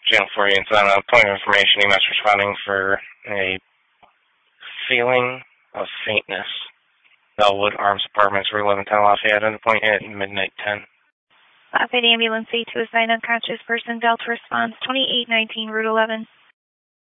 Channel 40, it's on a point of information. EMS responding for a feeling of faintness. Bellwood Arms Apartments, Route 1110 Lafayette, and the point at midnight 10. Lafayette Ambulance 8 to assign unconscious person, Delta response 2819, Route 11.